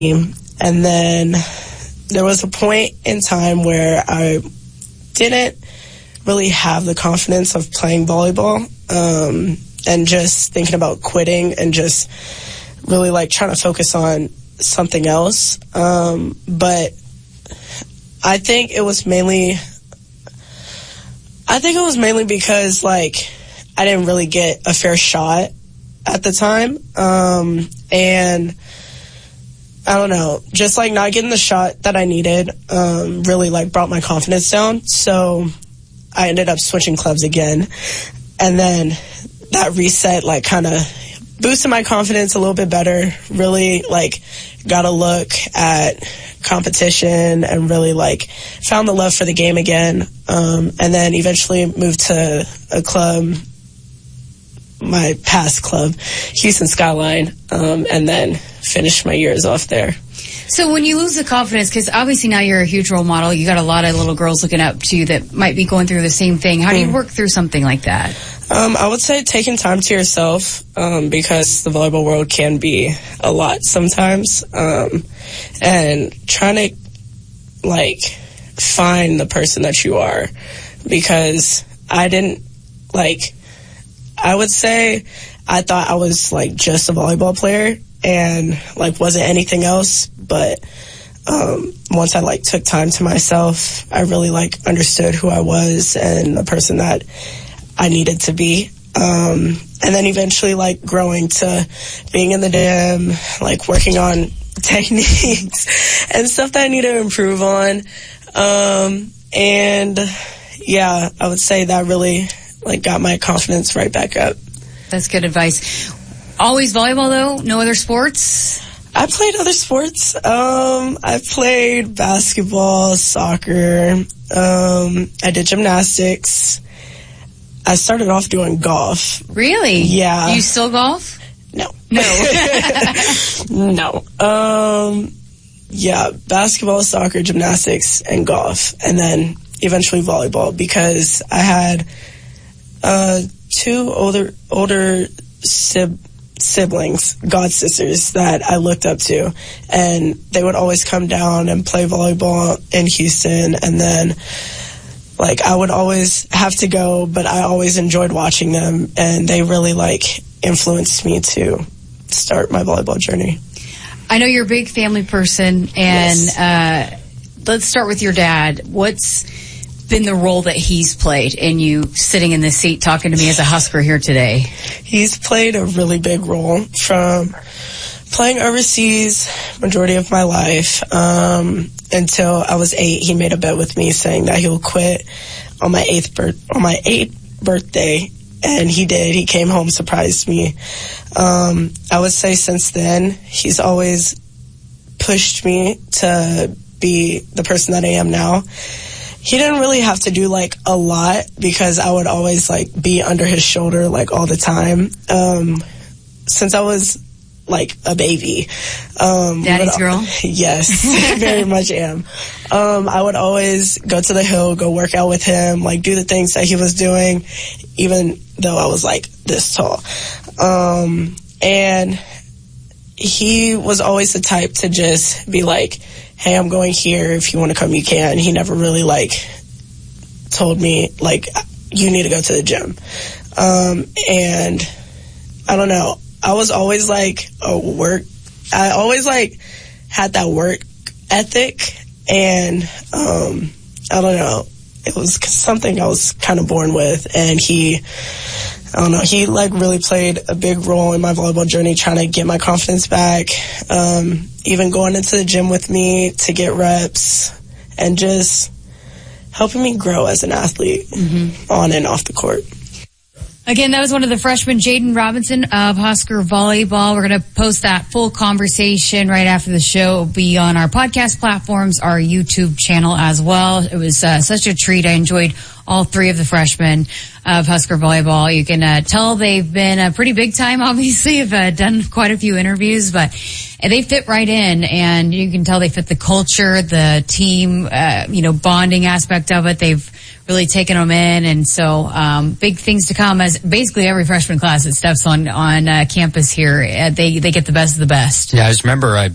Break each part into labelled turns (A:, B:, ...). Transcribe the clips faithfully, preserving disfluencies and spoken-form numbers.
A: team. And then there was a point in time where I didn't really have the confidence of playing volleyball, um, and just thinking about quitting and just really like trying to focus on something else. Um, but I think it was mainly, I think it was mainly because like I didn't really get a fair shot at the time. Um, and I don't know, just like not getting the shot that I needed, um, really like brought my confidence down. So I ended up switching clubs again. And then that reset like kind of boosted my confidence a little bit better. Really like got a look at competition and really like found the love for the game again. Um, and then eventually moved to a club, my past club, Houston Skyline, um, and then finished my years off there.
B: So when you lose the confidence, because obviously now you're a huge role model, you got a lot of little girls looking up to you that might be going through the same thing. How do you work through something like that?
A: Um, I would say taking time to yourself, um, because the volleyball world can be a lot sometimes, um, and trying to like find the person that you are, because I didn't like, I would say I thought I was like just a volleyball player and like wasn't anything else. But um, once I like took time to myself, I really like understood who I was and the person that I needed to be. Um, and then eventually like growing to being in the gym, like working on techniques and stuff that I need to improve on. Um, and yeah, I would say that really like got my confidence right back up.
B: That's good advice. Always volleyball though? No other sports?
A: I played other sports. Um, I played basketball, soccer. Um, I did gymnastics. I started off doing golf.
B: Really?
A: Yeah.
B: Do you still golf?
A: No.
B: No.
A: No. Um, yeah, basketball, soccer, gymnastics, and golf. And then eventually volleyball, because I had uh, two older older sib- siblings, god sisters, that I looked up to. And they would always come down and play volleyball in Houston. And then like I would always have to go, but I always enjoyed watching them, and they really like influenced me to start my volleyball journey.
B: I know you're a big family person, and yes. uh, let's start with your dad. What's been the role that he's played in you sitting in this seat talking to me as a Husker here today?
A: He's played a really big role from playing overseas majority of my life. Um, until I was eight, he made a bet with me saying that he'll quit on my eighth birth on my eighth birthday, and he did. He came home, surprised me. Um, I would say since then, he's always pushed me to be the person that I am now. He didn't really have to do like a lot, because I would always like be under his shoulder like all the time. Um, since I was like a baby. Um,
B: Daddy's
A: but,
B: girl?
A: Yes, very much am. Um, I would always go to the hill, go work out with him, like do the things that he was doing, even though I was like this tall. Um, and he was always the type to just be like, hey, I'm going here. If you want to come, you can. He never really like told me like, you need to go to the gym. Um, and I don't know. I was always like a work, I always like had that work ethic, and um, I don't know, it was something I was kind of born with, and he, I don't know, he like really played a big role in my volleyball journey, trying to get my confidence back, um, even going into the gym with me to get reps, and just helping me grow as an athlete, mm-hmm. on and off the court.
B: Again, that was one of the freshmen, Jaden Robinson of Husker Volleyball. We're going to post that full conversation right after the show. It'll be on our podcast platforms, our YouTube channel as well. It was uh, such a treat. I enjoyed all three of the freshmen of Husker Volleyball. You can uh, tell they've been uh, pretty big time, obviously. Have uh, done quite a few interviews, but they fit right in, and you can tell they fit the culture, the team, uh, you know, bonding aspect of it. They've really taken them in, and so um, big things to come as basically every freshman class that steps on on uh, campus here. Uh, they they get the best of the best.
C: Yeah, I just remember I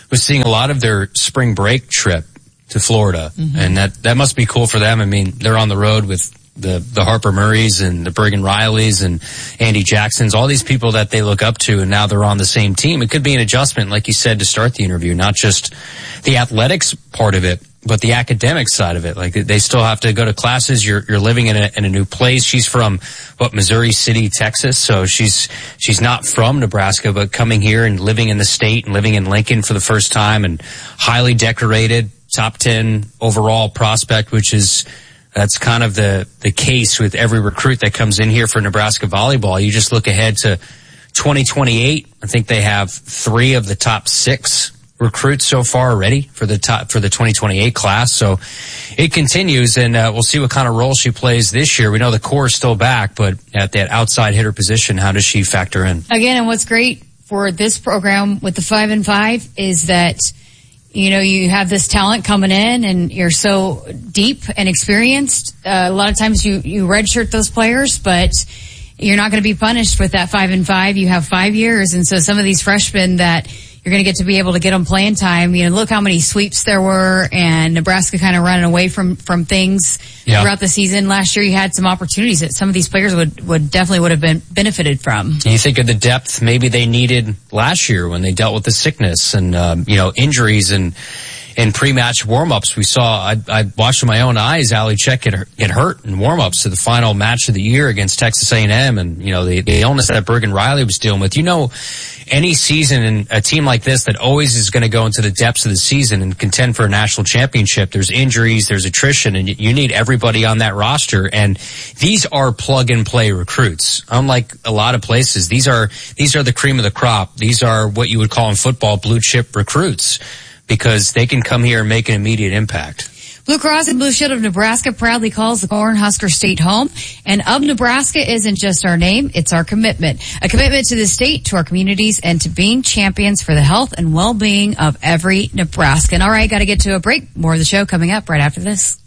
C: was seeing a lot of their spring break trip to Florida. Mm-hmm. And that, that must be cool for them. I mean, they're on the road with the, the Harper Murrays and the Bergen Rileys and Andy Jacksons, all these people that they look up to, and now they're on the same team. It could be an adjustment, like you said, to start the interview, not just the athletics part of it, but the academic side of it. Like, they still have to go to classes. You're, you're living in a, in a new place. She's from, what, Missouri City, Texas. So she's, she's not from Nebraska, but coming here and living in the state and living in Lincoln for the first time, and highly decorated, top ten overall prospect, which is, that's kind of the, the case with every recruit that comes in here for Nebraska volleyball. You just look ahead to twenty twenty-eight. I think they have three of the top six recruits so far already for the top, for the twenty twenty-eight class. So it continues, and uh, we'll see what kind of role she plays this year. We know the core is still back, but at that outside hitter position, how does she factor in?
B: Again, and what's great for this program with the five and five is that, you know, you have this talent coming in and you're so deep and experienced. Uh, a lot of times you, you redshirt those players, but you're not going to be punished with that five and five. You have five years. And so some of these freshmen that you're going to get to be able to get them playing time. You know, look how many sweeps there were, and Nebraska kind of running away from, from things yeah. throughout the season. Last year you had some opportunities that some of these players would, would definitely would have been benefited from.
C: And you think of the depth maybe they needed last year when they dealt with the sickness and, um, you know, injuries and, in pre-match warm-ups. We saw, I, I watched with my own eyes Allie Check get, get hurt in warm-ups to the final match of the year against Texas A and M, and, you know, the, the illness that Bergen Riley was dealing with. You know, any season and a team like this that always is going to go into the depths of the season and contend for a national championship, there's injuries, there's attrition, and you need everybody on that roster. And these are plug-and-play recruits. Unlike a lot of places, these are, these are the cream of the crop. These are what you would call in football blue-chip recruits, because they can come here and make an immediate impact.
B: Blue Cross and Blue Shield of Nebraska proudly calls the Cornhusker State home. And of Nebraska isn't just our name, it's our commitment. A commitment to the state, to our communities, and to being champions for the health and well-being of every Nebraskan. All right, got to get to a break. More of the show coming up right after this.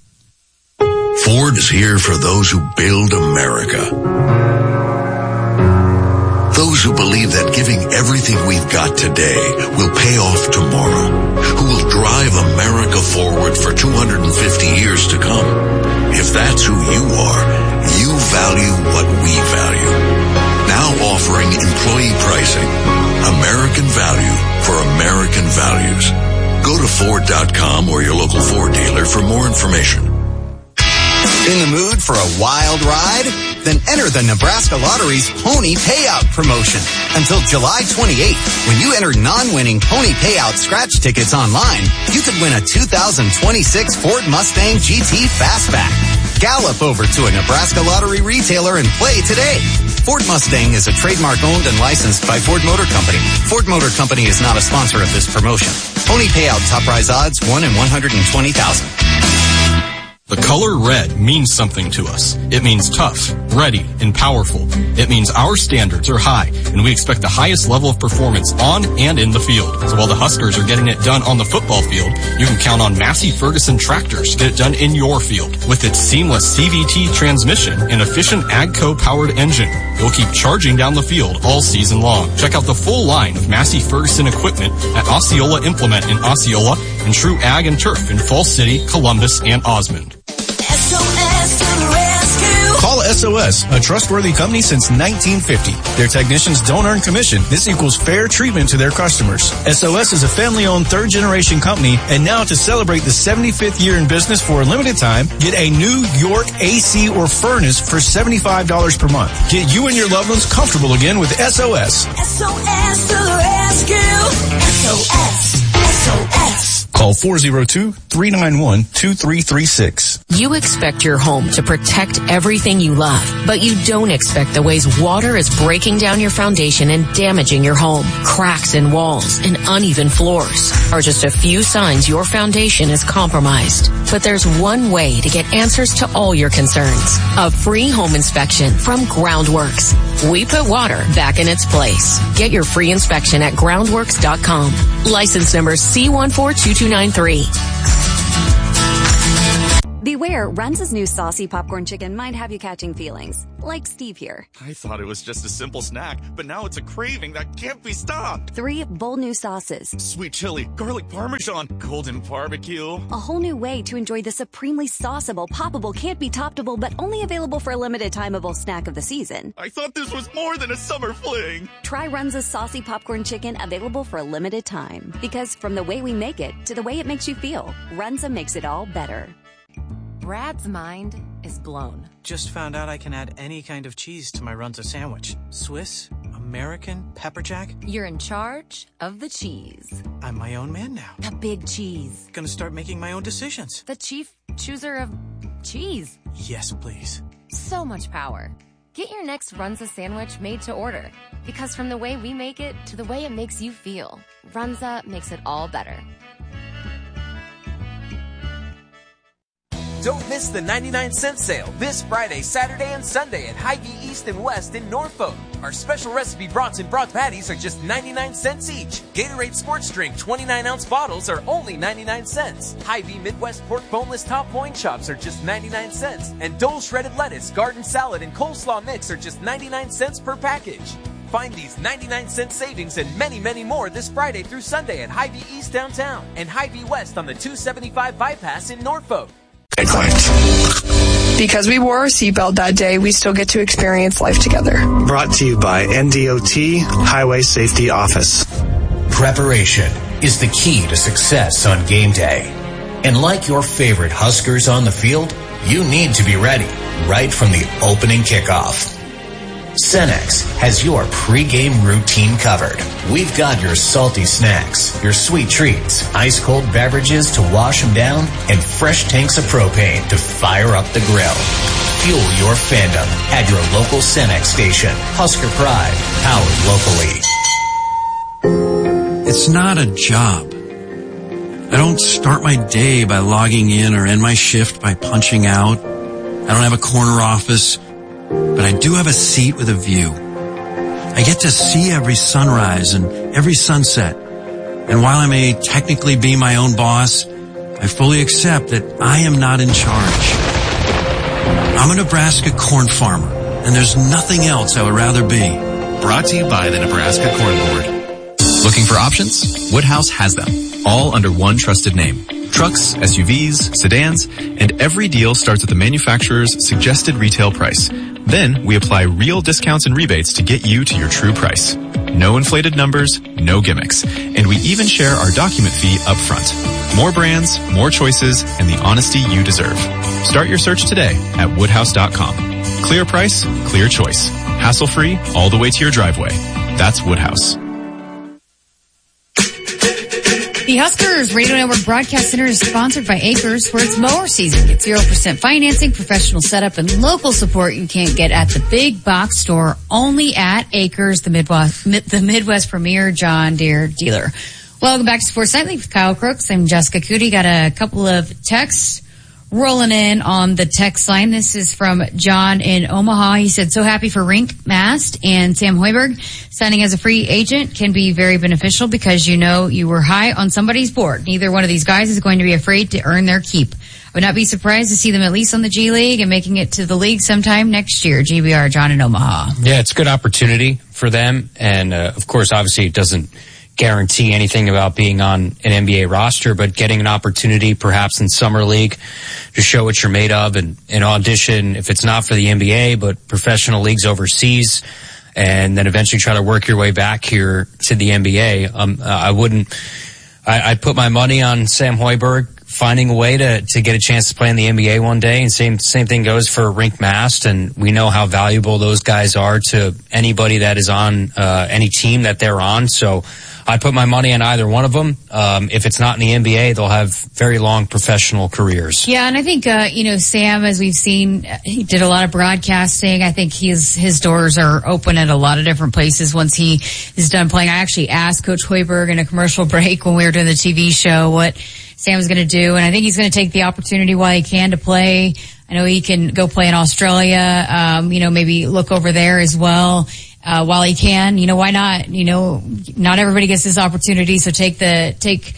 D: Ford is here for those who build America. Those who believe that giving everything we've got today will pay off tomorrow, who will drive America forward for two hundred fifty years to come. If that's who you are, you value what we value. Now offering employee pricing, American value for American values. Go to Ford dot com or your local Ford dealer for more information.
E: In the mood for a wild ride? Then enter the Nebraska Lottery's Pony Payout promotion. Until July twenty-eighth, when you enter non-winning Pony Payout scratch tickets online, you could win a two thousand twenty-six Ford Mustang G T Fastback. Gallop over to a Nebraska Lottery retailer and play today. Ford Mustang is a trademark owned and licensed by Ford Motor Company. Ford Motor Company is not a sponsor of this promotion. Pony Payout top prize odds one in one hundred twenty thousand.
F: The color red means something to us. It means tough, ready, and powerful. It means our standards are high, and we expect the highest level of performance on and in the field. So while the Huskers are getting it done on the football field, you can count on Massey Ferguson tractors to get it done in your field. With its seamless C V T transmission and efficient AGCO-powered engine, you'll keep charging down the field all season long. Check out the full line of Massey Ferguson equipment at Osceola Implement in Osceola and True Ag and Turf in Falls City, Columbus, and Osmond.
G: S O S to the rescue.
H: Call S O S, a trustworthy company since nineteen fifty. Their technicians don't earn commission. This equals fair treatment to their customers. S O S is a family-owned third-generation company, and now to celebrate the seventy-fifth year in business for a limited time, get a New York A C or furnace for seventy-five dollars per month. Get you and your loved ones comfortable again with S O S.
G: S O S to the rescue. S O S. S O S.
H: Call four oh two, three nine one, two three three six.
I: You expect your home to protect everything you love, but you don't expect the ways water is breaking down your foundation and damaging your home. Cracks in walls and uneven floors are just a few signs your foundation is compromised. But there's one way to get answers to all your concerns. A free home inspection from Groundworks. We put water back in its place. Get your free inspection at groundworks dot com. License number C one four two two nine three.
J: Beware, Runza's new saucy popcorn chicken might have you catching feelings. Like Steve here.
K: I thought it was just a simple snack, but now it's a craving that can't be stopped.
J: Three bold new sauces.
K: Sweet chili, garlic parmesan, golden barbecue.
J: A whole new way to enjoy the supremely sauceable, poppable, can't be toppable, but only available for a limited timeable snack of the season.
K: I thought this was more than a summer fling.
J: Try Runza's saucy popcorn chicken, available for a limited time. Because from the way we make it to the way it makes you feel, Runza makes it all better.
L: Brad's mind is blown.
M: Just found out I can add any kind of cheese to my Runza sandwich. Swiss, American, pepper jack.
L: You're in charge of the cheese.
M: I'm my own man now.
L: The big cheese.
M: Gonna start making my own decisions.
L: The chief chooser of cheese.
M: Yes, please.
L: So much power. Get your next Runza sandwich made to order. Because from the way we make it to the way it makes you feel, Runza makes it all better.
N: Don't miss the ninety-nine cent sale this Friday, Saturday, and Sunday at Hy-Vee East and West in Norfolk. Our special recipe brats and broth patties are just ninety-nine cents each. Gatorade Sports Drink twenty-nine ounce bottles are only ninety-nine cents. Hy-Vee Midwest Pork Boneless Top Loin Chops are just ninety-nine cents. And Dole Shredded Lettuce, Garden Salad, and Coleslaw Mix are just ninety-nine cents per package. Find these ninety-nine cent savings and many, many more this Friday through Sunday at Hy-Vee East downtown and Hy-Vee West on the two seventy-five bypass in Norfolk.
O: Because we wore our seatbelt that day, we still get to experience life together.
P: Brought to you by N D O T Highway Safety Office.
Q: Preparation is the key to success on game day. And like your favorite Huskers on the field, you need to be ready right from the opening kickoff. Cenex has your pregame routine covered. We've got your salty snacks, your sweet treats, ice-cold beverages to wash them down, and fresh tanks of propane to fire up the grill. Fuel your fandom at your local Cenex station. Husker Pride, powered locally.
R: It's not a job. I don't start my day by logging in or end my shift by punching out. I don't have a corner office. But I do have a seat with a view. I get to see every sunrise and every sunset. And while I may technically be my own boss, I fully accept that I am not in charge. I'm a Nebraska corn farmer, and there's nothing else I would rather be.
S: Brought to you by the Nebraska Corn Board. Looking for options? Woodhouse has them, all under one trusted name. Trucks, S U Vs, sedans, and every deal starts at the manufacturer's suggested retail price. Then we apply real discounts and rebates to get you to your true price. No inflated numbers, no gimmicks, and we even share our document fee up front. More brands, more choices, and the honesty you deserve. Start your search today at woodhouse dot com. Clear price, clear choice. Hassle-free all the way to your driveway. That's Woodhouse.
B: The Huskers Radio Network Broadcast Center is sponsored by Acres for its mower season. Get zero percent financing, professional setup, and local support you can't get at the big box store. Only at Acres, the Midwest, the Midwest premier John Deere dealer. Welcome back to Sports Nightly with Kyle Crooks. I'm Jessica Cootie. Got a couple of texts rolling in on the text line. This is from John in Omaha. He said, so happy for Rink Mast and Sam Hoiberg. Signing as a free agent can be very beneficial because you know you were high on somebody's board. Neither one of these guys is going to be afraid to earn their keep. I would not be surprised to see them at least on the G League and making it to the league sometime next year. G B R, John in Omaha.
C: Yeah, it's a good opportunity for them. And, uh, of course, obviously it doesn't guarantee anything about being on an N B A roster, but getting an opportunity perhaps in summer league to show what you're made of and, and audition, if it's not for the N B A, but professional leagues overseas, and then eventually try to work your way back here to the N B A. Um, uh, I wouldn't, I, I'd put my money on Sam Hoiberg finding a way to, to get a chance to play in the N B A one day. And same, same thing goes for Rink Mast. And we know how valuable those guys are to anybody that is on, uh, any team that they're on. So I'd put my money on either one of them. Um, if it's not in the N B A, they'll have very long professional careers.
B: Yeah, and I think, uh, you know, Sam, as we've seen, he did a lot of broadcasting. I think his, his doors are open at a lot of different places once he is done playing. I actually asked Coach Hoiberg in a commercial break when we were doing the T V show what Sam's going to do, and I think he's going to take the opportunity while he can to play. I know he can go play in Australia, um, you know, maybe look over there as well. Uh, while he can, you know, why not? You know, not everybody gets this opportunity, so take the, take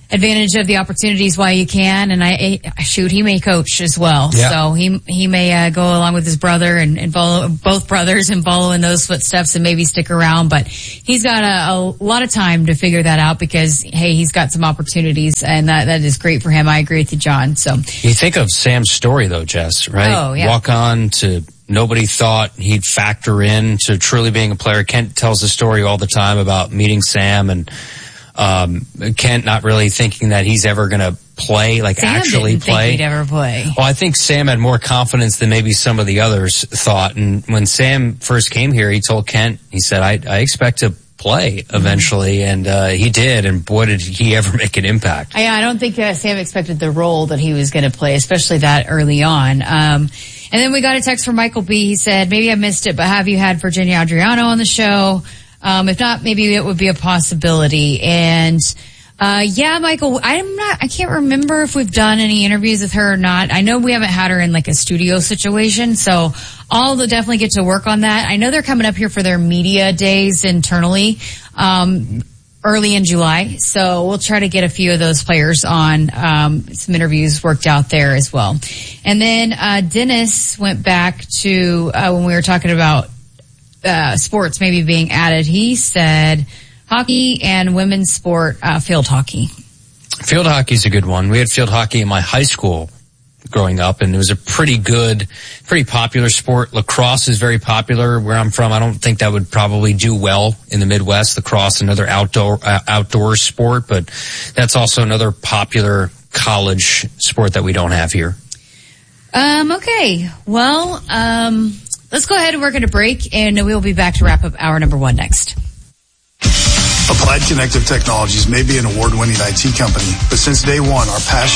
B: advantage of the opportunities while you can. And I, I shoot, he may coach as well.
C: Yeah.
B: So he he may uh, go along with his brother and, and follow both brothers and follow in those footsteps and maybe stick around. But he's got a, a lot of time to figure that out because, hey, he's got some opportunities and that, that is great for him. I agree with you, John. So
C: you think of Sam's story though, Jess, right?
B: Oh, yeah.
C: Walk on to nobody thought he'd factor in to truly being a player. Kent tells the story all the time about meeting Sam and Um, Kent not really thinking that he's ever going to play, like
B: Sam
C: actually
B: didn't
C: play.
B: think he'd ever play.
C: Well, I think Sam had more confidence than maybe some of the others thought. And when Sam first came here, he told Kent, he said, I, I expect to play eventually. Mm-hmm. And, uh, he did. And boy, did he ever make an impact.
B: I, I don't think uh, Sam expected the role that he was going to play, especially that early on. Um, and then we got a text from Michael B. He said, maybe I missed it, but have you had Virginia Adriano on the show? Um, if not, maybe it would be a possibility. And, uh, yeah, Michael, I'm not, I can't remember if we've done any interviews with her or not. I know we haven't had her in like a studio situation, so I'll definitely get to work on that. I know they're coming up here for their media days internally, um, early in July. So we'll try to get a few of those players on, um, some interviews worked out there as well. And then, uh, Dennis went back to, uh, when we were talking about Uh, sports maybe being added. He said hockey and women's sport, uh, field hockey.
C: Field hockey's a good one. We had field hockey in my high school growing up, and it was a pretty good, pretty popular sport. Lacrosse is very popular where I'm from. I don't think that would probably do well in the Midwest. Lacrosse, another outdoor, uh, outdoor sport, but that's also another popular college sport that we don't have here.
B: Um, okay. Well, um, let's go ahead and work at a break, and we'll be back to wrap up hour number one next.
T: Applied Connective Technologies may be an award-winning I T company, but since day one, our passion